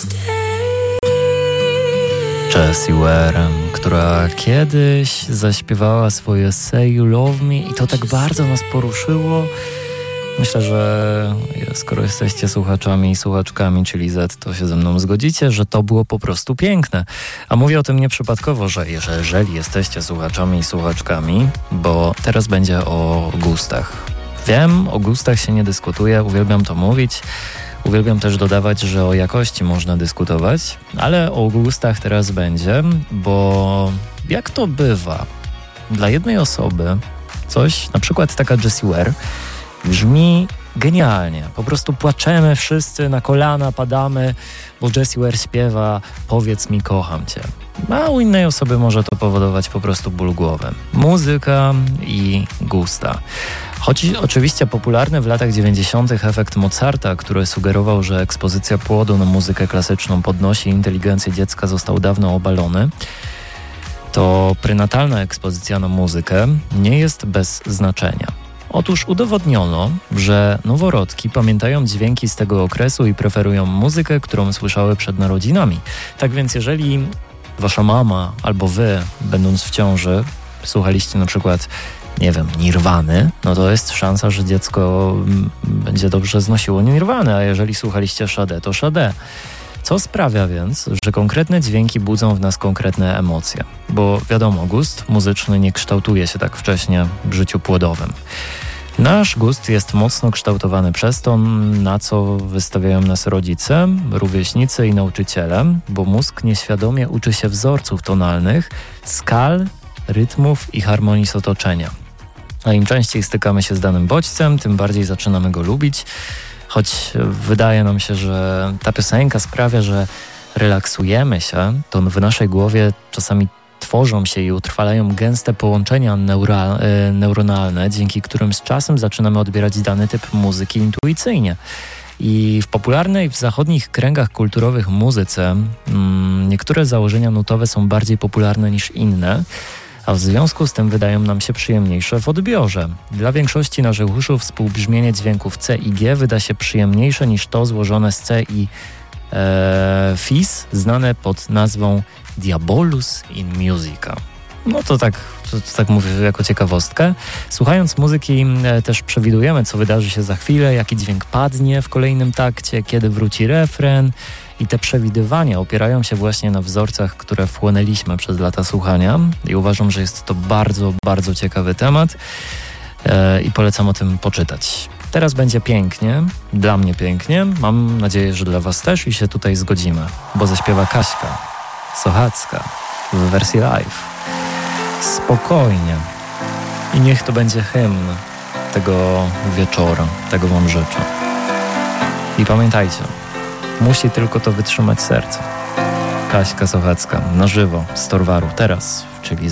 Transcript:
Jessie Ware, która kiedyś zaśpiewała swoje Say You Love Me i to tak bardzo nas poruszyło. Myślę, że skoro jesteście słuchaczami i słuchaczkami, czyli Z, to się ze mną zgodzicie, że to było po prostu piękne. A mówię o tym nieprzypadkowo, że jeżeli jesteście słuchaczami i słuchaczkami, bo teraz będzie o gustach. Wiem, o gustach się nie dyskutuje, uwielbiam to mówić. Uwielbiam też dodawać, że o jakości można dyskutować, ale o gustach teraz będzie, bo jak to bywa, dla jednej osoby coś, na przykład taka Jessie Ware, brzmi genialnie. Po prostu płaczemy wszyscy, na kolana padamy, bo Jessie Ware śpiewa Powiedz mi kocham cię. A u innej osoby może to powodować po prostu ból głowy. Muzyka i gusta. Choć oczywiście popularny w latach 90. efekt Mozarta, który sugerował, że ekspozycja płodu na muzykę klasyczną podnosi inteligencję dziecka, został dawno obalony, to prenatalna ekspozycja na muzykę nie jest bez znaczenia. Otóż udowodniono, że noworodki pamiętają dźwięki z tego okresu i preferują muzykę, którą słyszały przed narodzinami. Tak więc jeżeli wasza mama albo wy, będąc w ciąży, słuchaliście na przykład, nie wiem, Nirwany, no to jest szansa, że dziecko będzie dobrze znosiło Nirwany, a jeżeli słuchaliście Sade, to Sade. Co sprawia więc, że konkretne dźwięki budzą w nas konkretne emocje? Bo wiadomo, gust muzyczny nie kształtuje się tak wcześnie w życiu płodowym. Nasz gust jest mocno kształtowany przez to, na co wystawiają nas rodzice, rówieśnicy i nauczyciele, bo mózg nieświadomie uczy się wzorców tonalnych, skal, rytmów i harmonii z otoczenia. A im częściej stykamy się z danym bodźcem, tym bardziej zaczynamy go lubić, choć wydaje nam się, że ta piosenka sprawia, że relaksujemy się, to w naszej głowie czasami tworzą się i utrwalają gęste połączenia neuronalne, dzięki którym z czasem zaczynamy odbierać dany typ muzyki intuicyjnie. I w popularnej w zachodnich kręgach kulturowych muzyce niektóre założenia nutowe są bardziej popularne niż inne, a w związku z tym wydają nam się przyjemniejsze w odbiorze. Dla większości naszych uszu współbrzmienie dźwięków C i G wyda się przyjemniejsze niż to złożone z C i Fis, znane pod nazwą Diabolus in Musica. No to tak mówię jako ciekawostkę. Słuchając muzyki też przewidujemy, co wydarzy się za chwilę, jaki dźwięk padnie w kolejnym takcie, kiedy wróci refren. I te przewidywania opierają się właśnie na wzorcach, które wchłonęliśmy przez lata słuchania. I uważam, że jest to bardzo, bardzo ciekawy temat i polecam o tym poczytać. Teraz będzie pięknie, dla mnie pięknie, mam nadzieję, że dla was też i się tutaj zgodzimy, bo zaśpiewa Kaśka Sochacka w wersji live. Spokojnie. I niech to będzie hymn tego wieczora, tego wam życzę. I pamiętajcie, musi tylko to wytrzymać serce. Kaśka Sochacka na żywo z Torwaru, teraz, czyli